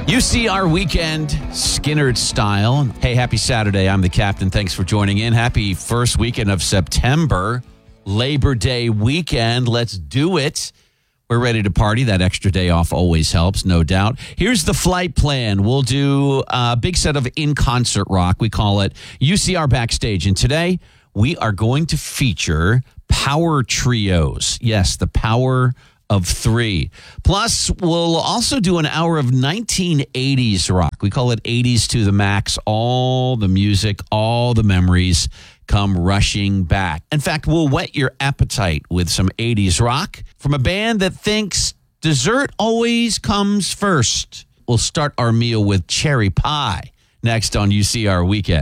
UCR weekend, Skinnerd style. Hey, happy Saturday. I'm the captain. Thanks for joining in. Happy first weekend of September, Labor Day weekend. Let's do it. We're ready to party. That extra day off always helps, no doubt. Here's the flight plan. We'll do a big set of in-concert rock. We call it UCR Backstage. And today, we are going to feature power trios. Yes, the power of three. Plus, we'll also do an hour of 1980s rock. We call it 80s to the max. All the music, all the memories come rushing back. In fact, we'll whet your appetite with some 80s rock from a band that thinks dessert always comes first. We'll start our meal with cherry pie next on UCR Weekend.